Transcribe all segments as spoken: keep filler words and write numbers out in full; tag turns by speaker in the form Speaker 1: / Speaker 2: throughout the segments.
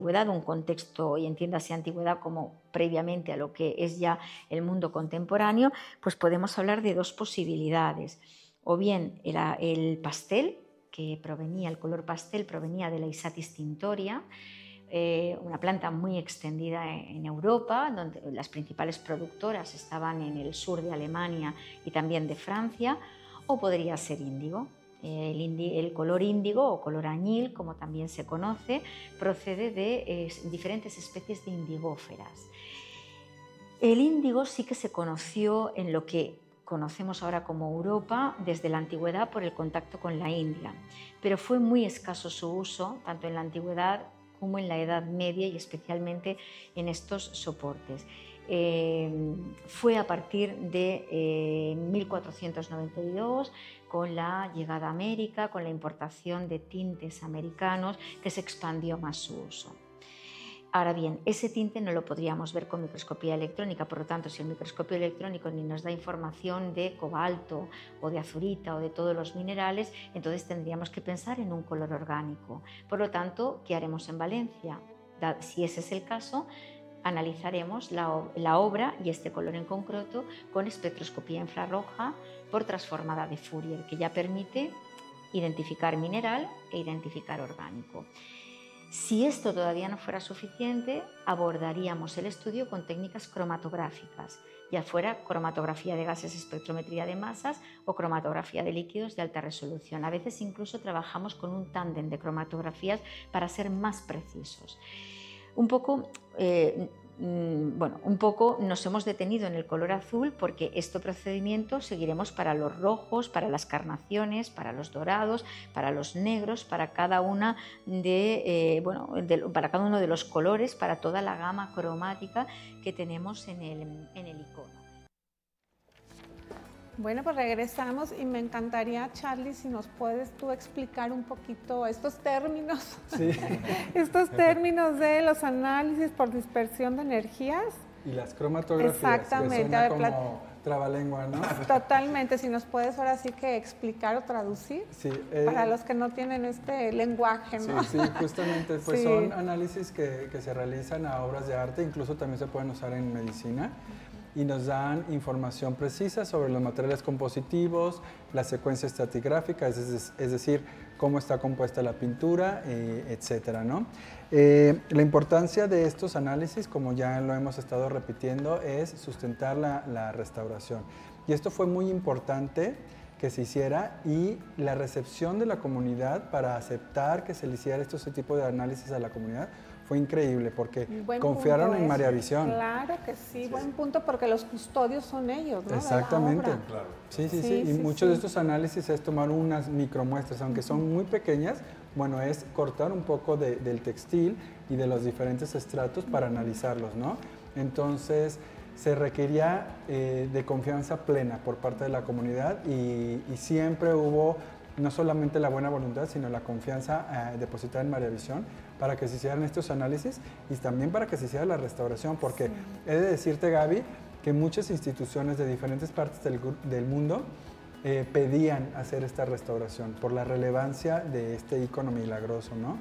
Speaker 1: antigüedad, un contexto, y entiéndase antigüedad como previamente a lo que es ya el mundo contemporáneo, pues podemos hablar de dos posibilidades. O bien era el pastel, que provenía, el color pastel provenía de la Isatis tintoria, eh, una planta muy extendida en Europa, donde las principales productoras estaban en el sur de Alemania y también de Francia, o podría ser índigo. El, indi, el color índigo o color añil, como también se conoce, procede de eh, diferentes especies de indigóferas. El índigo sí que se conoció en lo que conocemos ahora como Europa desde la antigüedad por el contacto con la India, pero fue muy escaso su uso, tanto en la antigüedad como en la Edad Media y especialmente en estos soportes. Eh, fue a partir de eh, mil cuatrocientos noventa y dos, con la llegada a América, con la importación de tintes americanos, que se expandió más su uso. Ahora bien, ese tinte no lo podríamos ver con microscopía electrónica, por lo tanto, si el microscopio electrónico ni nos da información de cobalto o de azurita o de todos los minerales, entonces tendríamos que pensar en un color orgánico. Por lo tanto, ¿qué haremos en Valencia? Si ese es el caso, analizaremos la, la obra y este color en concreto con espectroscopía infrarroja por transformada de Fourier, que ya permite identificar mineral e identificar orgánico. Si esto todavía no fuera suficiente, abordaríamos el estudio con técnicas cromatográficas, ya fuera cromatografía de gases, espectrometría de masas o cromatografía de líquidos de alta resolución. A veces incluso trabajamos con un tándem de cromatografías para ser más precisos. Un poco, eh, bueno, un poco nos hemos detenido en el color azul porque este procedimiento seguiremos para los rojos, para las carnaciones, para los dorados, para los negros, para cada una de, eh, bueno, de, para cada uno de los colores, para toda la gama cromática que tenemos en el, en el icono.
Speaker 2: Bueno, pues regresamos y me encantaría, Charlie, si nos puedes tú explicar un poquito estos términos, sí. estos términos de los análisis por dispersión de energías.
Speaker 3: Y las cromatografías,
Speaker 2: exactamente,
Speaker 3: que suena como trabalengua, ¿no?
Speaker 2: Totalmente, si nos puedes ahora sí que explicar o traducir, sí, eh, para los que no tienen este lenguaje, ¿no?
Speaker 3: Sí, sí, justamente, pues sí. Son análisis que, que se realizan a obras de arte, incluso también se pueden usar en medicina, y nos dan información precisa sobre los materiales compositivos, la secuencia estratigráfica, es, es, es decir, cómo está compuesta la pintura, eh, etcétera, ¿no? Eh, la importancia de estos análisis, como ya lo hemos estado repitiendo, es sustentar la, la restauración. Y esto fue muy importante que se hiciera, y la recepción de la comunidad para aceptar que se le hiciera este tipo de análisis a la comunidad fue increíble, porque confiaron en María Visión.
Speaker 2: Claro que sí, sí, buen punto, porque los custodios son ellos, ¿no?
Speaker 3: Exactamente.
Speaker 2: De la obra.
Speaker 3: Claro. Sí, sí, sí, sí, y sí, muchos sí. de estos análisis es tomar unas micromuestras, aunque uh-huh. son muy pequeñas, bueno, es cortar un poco de, del textil y de los diferentes estratos para uh-huh. analizarlos, ¿no? Entonces, se requería eh, de confianza plena por parte de la comunidad, y, y siempre hubo no solamente la buena voluntad, sino la confianza eh, depositada en María Visión para que se hicieran estos análisis y también para que se hiciera la restauración, porque sí. he de decirte, Gaby, que muchas instituciones de diferentes partes del, del mundo eh, pedían hacer esta restauración por la relevancia de este ícono milagroso, ¿no?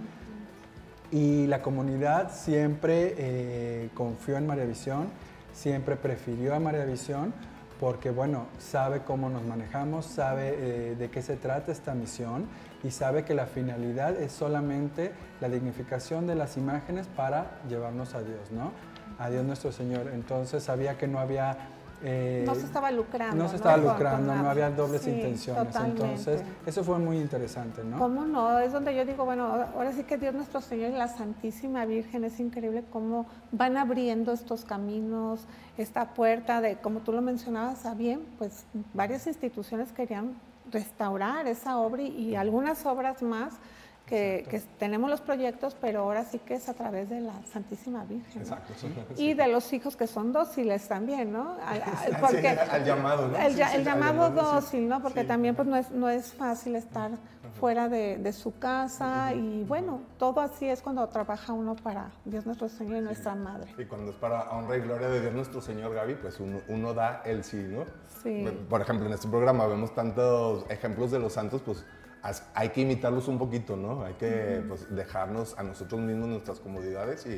Speaker 3: Y la comunidad siempre eh, confió en María Visión, siempre prefirió a María Visión, porque, bueno, sabe cómo nos manejamos, sabe eh, de qué se trata esta misión, y sabe que la finalidad es solamente la dignificación de las imágenes para llevarnos a Dios, ¿no? A Dios nuestro Señor. Entonces sabía que no había...
Speaker 2: Eh, no se estaba lucrando.
Speaker 3: No se estaba
Speaker 2: ¿no?
Speaker 3: lucrando,
Speaker 2: con, con
Speaker 3: no había dobles
Speaker 2: sí,
Speaker 3: intenciones.
Speaker 2: Totalmente.
Speaker 3: Entonces, eso fue muy interesante, ¿no?
Speaker 2: ¿Cómo no? Es donde yo digo, bueno, ahora sí que Dios nuestro Señor y la Santísima Virgen, es increíble cómo van abriendo estos caminos, esta puerta de, como tú lo mencionabas, a bien, pues varias instituciones querían restaurar esa obra, y, y algunas obras más que, que tenemos los proyectos, pero ahora sí que es a través de la Santísima Virgen.
Speaker 4: Exacto. Sí.
Speaker 2: Y de los hijos que son dóciles también, ¿no? Al, al, porque,
Speaker 4: sí, al llamado, ¿no?
Speaker 2: El,
Speaker 4: sí, sí,
Speaker 2: el llamado
Speaker 4: al llamado
Speaker 2: dócil, ¿no? Porque
Speaker 4: sí,
Speaker 2: también
Speaker 4: uh-huh.
Speaker 2: pues no es, no es fácil estar uh-huh. fuera de, de su casa, uh-huh. y bueno, todo así es cuando trabaja uno para Dios nuestro Señor y sí. nuestra Madre.
Speaker 4: Y cuando es para honra y gloria de Dios nuestro Señor, Gaby, pues uno, uno da el sí, ¿no?
Speaker 2: Sí.
Speaker 4: Por ejemplo, en este programa vemos tantos ejemplos de los santos, pues hay que imitarlos un poquito, ¿no? Hay que pues, dejarnos a nosotros mismos nuestras comodidades y,